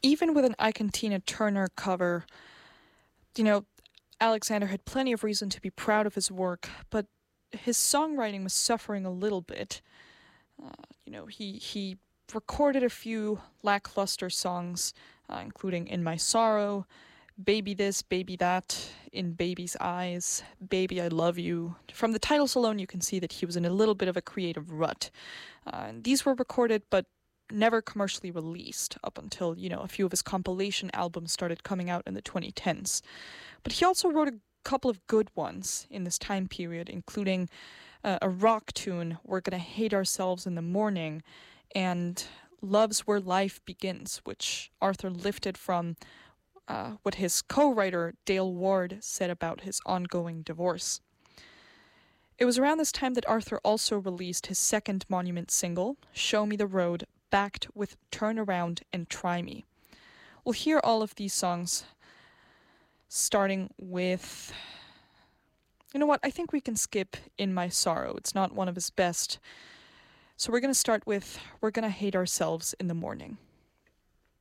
even with an Ike and Tina Turner cover, you know, Alexander had plenty of reason to be proud of his work, but his songwriting was suffering a little bit. He recorded a few lackluster songs, including In My Sorrow, Baby This, Baby That, In Baby's Eyes, Baby I Love You. From the titles alone, you can see that he was in a little bit of a creative rut. And these were recorded but never commercially released up until, a few of his compilation albums started coming out in the 2010s. But he also wrote a couple of good ones in this time period, including a rock tune, We're Gonna Hate Ourselves in the Morning, and Love's Where Life Begins, which Arthur lifted from what his co-writer Dale Ward said about his ongoing divorce. It was around this time that Arthur also released his second Monument single, Show Me the Road, backed with Turn Around and Try Me. We'll hear all of these songs, starting with... You know what? I think we can skip In My Sorrow. It's not one of his best. So we're going to start with We're Gonna Hate Ourselves in the Morning.